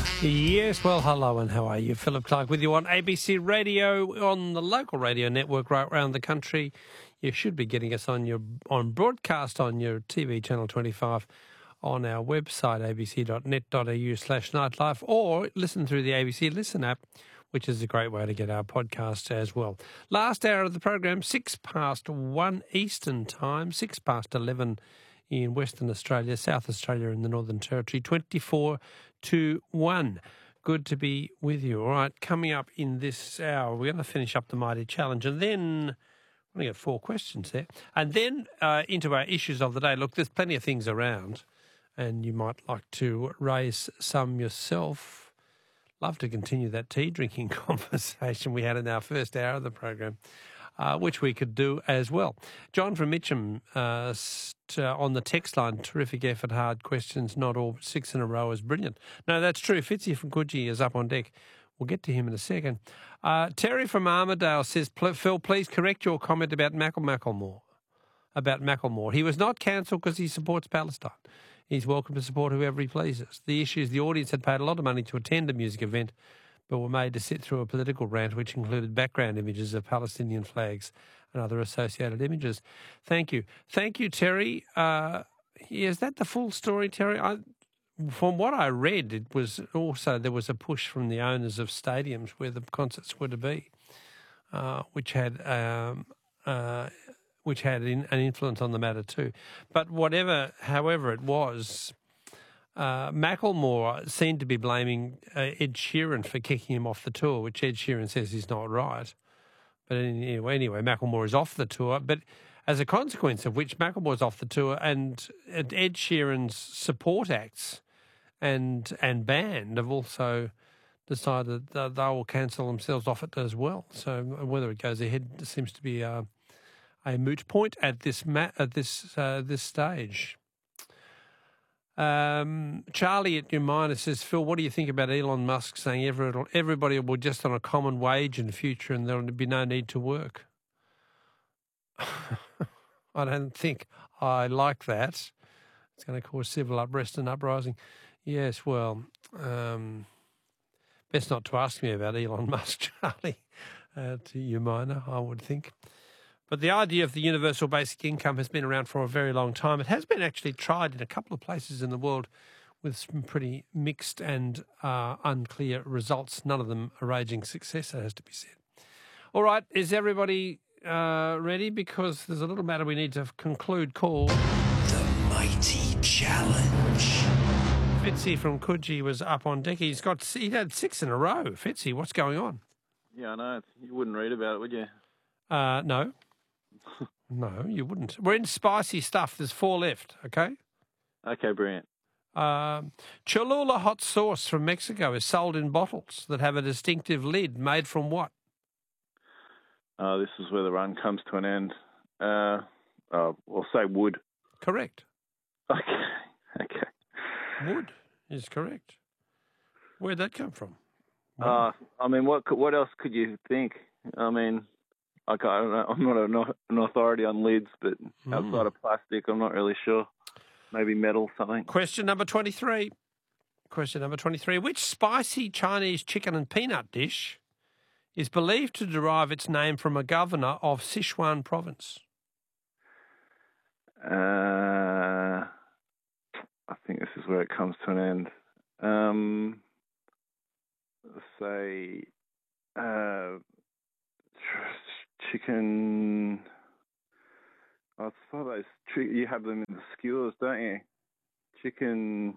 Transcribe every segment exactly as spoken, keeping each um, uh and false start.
Yes, well, hello and how are you? Philip Clark with you on A B C Radio, on the local radio network right around the country. You should be getting us on your on broadcast on your T V channel twenty-five, on our website a b c dot net dot a u slash nightlife, or listen through the A B C Listen app, which is a great way to get our podcast as well. Last hour of the program, six past one Eastern time, six past eleven in Western Australia, South Australia and the Northern Territory, twenty-four to one. Good to be with you. All right, coming up in this hour, we're going to finish up the Mighty Challenge, and then we're going to get four questions there, and then uh, into our issues of the day. Look, there's plenty of things around, and you might like to raise some yourself. Love to continue that tea drinking conversation we had in our first hour of the program, uh, which we could do as well. John from Mitcham uh, st- uh, on the text line, terrific effort, hard questions, not all six in a row is brilliant. No, that's true. Fitzy from Coogee is up on deck. We'll get to him in a second. Uh, Terry from Armidale says, Phil, please correct your comment about Mackle Macklemore. About Macklemore. He was not cancelled because he supports Palestine. He's welcome to support whoever he pleases. The issue is the audience had paid a lot of money to attend a music event, but were made to sit through a political rant which included background images of Palestinian flags and other associated images. Thank you. Thank you, Terry. Uh, is that the full story, Terry? I, from what I read, it was also there was a push from the owners of stadiums where the concerts were to be, uh, which had um, uh, which had in, an influence on the matter too. But whatever, however it was, Uh, Macklemore seemed to be blaming uh, Ed Sheeran for kicking him off the tour, which Ed Sheeran says is not right. But anyway, anyway, Macklemore is off the tour. But as a consequence of which, Macklemore's off the tour, and Ed Sheeran's support acts and and band have also decided that they will cancel themselves off it as well. So whether it goes ahead seems to be a, a moot point at this ma- at this uh, this stage. Um, Charlie at New Minor says, Phil, what do you think about Elon Musk saying everybody, everybody will just on a common wage in the future and there will be no need to work? I don't think I like that. It's going to cause civil unrest and uprising. Yes, well, um, best not to ask me about Elon Musk, Charlie, uh, to you minor, I would think. But the idea of the universal basic income has been around for a very long time. It has been actually tried in a couple of places in the world with some pretty mixed and uh, unclear results. None of them a raging success, that has to be said. All right, is everybody uh, ready? Because there's a little matter we need to conclude called The Mighty Challenge. Fitzy from Coogee was up on deck. He's got he had six in a row. Fitzy, what's going on? Yeah, I know. You wouldn't read about it, would you? Uh, no. No, you wouldn't. We're in spicy stuff. There's four left, okay? Okay, brilliant. Um, Cholula hot sauce from Mexico is sold in bottles that have a distinctive lid made from what? Uh, this is where the run comes to an end. Uh, uh, we'll say wood. Correct. Okay, okay. Wood is correct. Where'd that come from? Uh, I mean, what could, what else could you think? I mean... I don't know. I'm not a, an authority on lids, but mm. outside of plastic, I'm not really sure. Maybe metal, something. Question number twenty-three. Question number twenty-three. Which spicy Chinese chicken and peanut dish is believed to derive its name from a governor of Sichuan province? Uh, I think this is where it comes to an end. Um, let's say... Uh, Chicken, I saw those, you have them in the skewers, don't you? Chicken,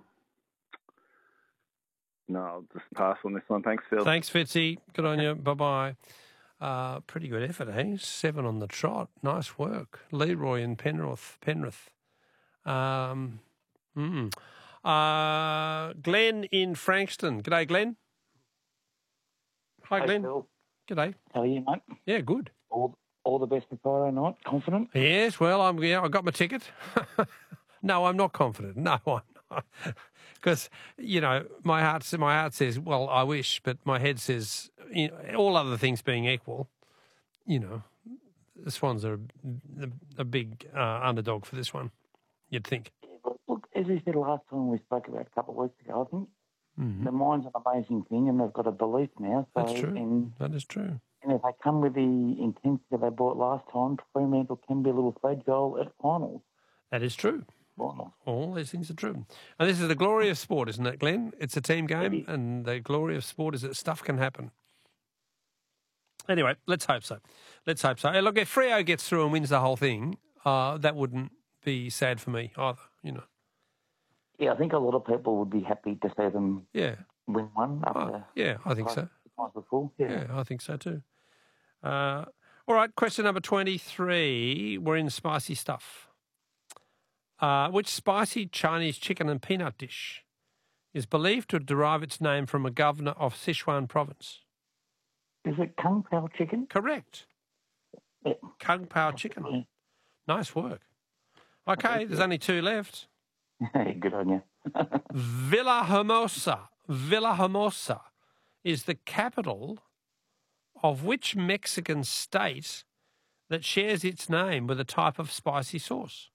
no, I'll just pass on this one. Thanks, Phil. Thanks, Fitzy. Good on you. Bye-bye. Uh, pretty good effort, eh? Seven on the trot. Nice work. Leroy in Penrith. Penrith. Um, mm. uh, Glenn in Frankston. G'day, Glenn. Hi, Hey, Glenn. Phil. G'day. How are you, mate? Yeah, good. All all the best for Friday night. Confident? Yes, well, I'm. Yeah, I got my ticket. No, I'm not confident. No, I'm not. Because you know, my heart, my heart says, well, I wish, but my head says, you know, all other things being equal, you know, the Swans are a, a big uh, underdog for this one. You'd think. Yeah, but look, as we said last time we spoke about a couple of weeks ago, I think mm-hmm. the mind's an amazing thing, and they've got a belief now. So, That's true. And, that is true. and if they come with the intensity they brought last time, Fremantle can be a little fragile at finals. That is true. Finals. All these things are true. And this is the glory of sport, isn't it, Glenn? It's a team game, and the glory of sport is that stuff can happen. Anyway, let's hope so. Let's hope so. Hey, look, if Freo gets through and wins the whole thing, uh, that wouldn't be sad for me either, you know. Yeah, I think a lot of people would be happy to see them Yeah. win one after. Oh, yeah, I think so. Before. Yeah. Yeah, I think so too. Uh, all right, question number twenty-three. We're in spicy stuff. Uh, which spicy Chinese chicken and peanut dish is believed to derive its name from a governor of Sichuan province? Is it Kung Pao chicken? Correct. Yeah. Kung Pao chicken. Nice work. Okay, there's only two left. Good on you. Villahermosa. Villahermosa is the capital of which Mexican state that shares its name with a type of spicy sauce?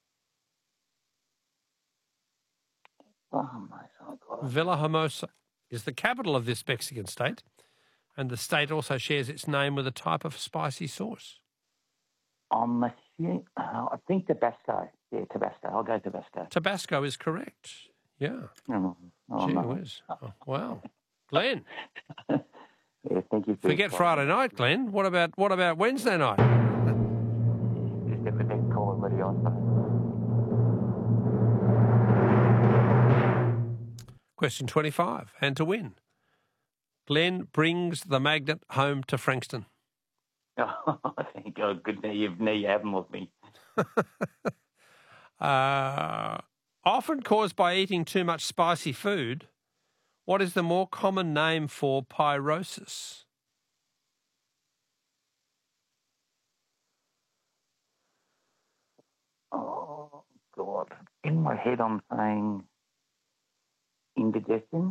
Oh, my God. Villahermosa is the capital of this Mexican state, and the state also shares its name with a type of spicy sauce. I'm assuming, uh, I think Tabasco. Yeah, Tabasco. I'll go Tabasco. Tabasco is correct. Yeah. Oh, oh, Gee no. whiz. Oh, wow. Glenn, Yeah, thank you. For forget Friday night, Glenn. What about what about Wednesday night? Just have the next call already on. Question twenty-five, and to win. Glenn brings the magnet home to Frankston. Oh, thank God. Good. Now you've now you haven't with me. Uh, often caused by eating too much spicy food, what is the more common name for pyrosis? Oh God. In my head, I'm saying indigestion.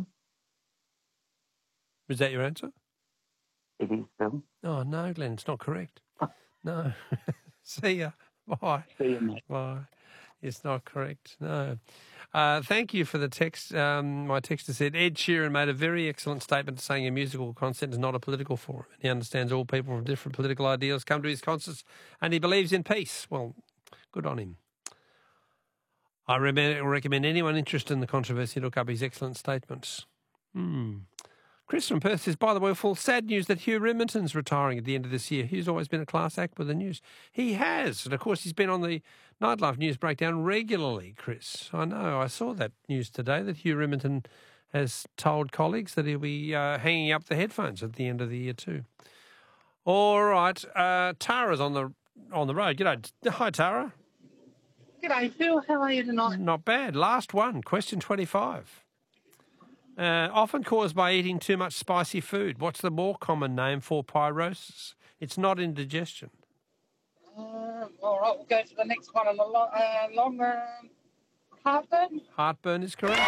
Is that your answer? It is, Phil. Oh, no, Glenn, it's not correct. No. See ya. Bye. See you, mate. Bye. It's not correct. No. Uh, thank you for the text. Um, my texter said, Ed Sheeran made a very excellent statement saying a musical concert is not a political forum. He understands all people from different political ideals come to his concerts and he believes in peace. Well, good on him. I re- recommend anyone interested in the controversy look up his excellent statements. Hmm. Chris from Perth says, by the way, full sad news that Hugh Riminton's retiring at the end of this year. Hugh's always been a class act with the news. He has. And, of course, he's been on the Nightlife News Breakdown regularly, Chris. I know. I saw that news today that Hugh Riminton has told colleagues that he'll be uh, hanging up the headphones at the end of the year too. All right. Uh, Tara's on the on the road. G'day. Hi, Tara. G'day, Phil. How are you tonight? Not bad. Last one. Question twenty-five. Uh, often caused by eating too much spicy food. What's the more common name for pyrosis? It's not indigestion. Uh, all right, we'll go to the next one on the lo- uh, long uh, heartburn. Heartburn is correct.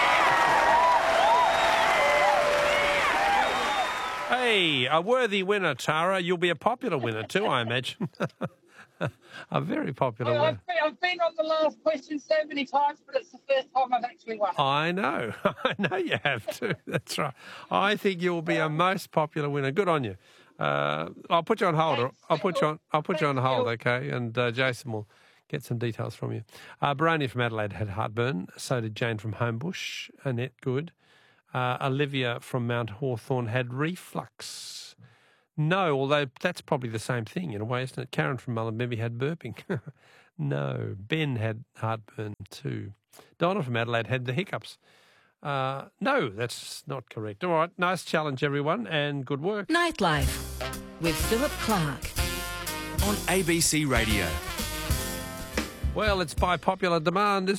Hey, a worthy winner, Tara. You'll be a popular winner too, I imagine. A very popular Well, winner. I've, been, I've been on the last question so many times, but it's the first time I've actually won. I know. I know you have too. That's right. I think you'll be a most popular winner. Good on you. Uh, I'll put you on hold. Thanks, I'll put you on. I'll put you on Thanks, hold, Phil. okay? And uh, Jason will get some details from you. Uh, Baroni from Adelaide had heartburn. So did Jane from Homebush. Annette, good. Uh, Olivia from Mount Hawthorn had reflux. No, although that's probably the same thing in a way, isn't it? Karen from Mullumbimby had burping. No. Ben had heartburn too. Donna from Adelaide had the hiccups. Uh, no, that's not correct. All right, nice challenge, everyone, and good work. Nightlife with Philip Clark. On A B C Radio. Well, it's by popular demand, isn't it?